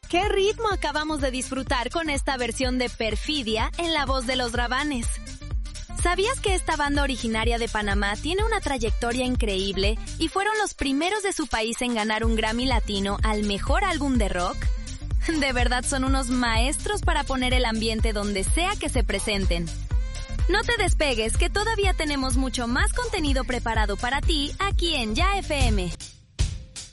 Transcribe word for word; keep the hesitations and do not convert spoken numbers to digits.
¡Qué ritmo acabamos de disfrutar con esta versión de Perfidia en la voz de Los Rabanes! ¿Sabías que esta banda originaria de Panamá tiene una trayectoria increíble y fueron los primeros de su país en ganar un Grammy Latino al mejor álbum de rock? De verdad son unos maestros para poner el ambiente donde sea que se presenten. No te despegues, que todavía tenemos mucho más contenido preparado para ti aquí en Ya F M.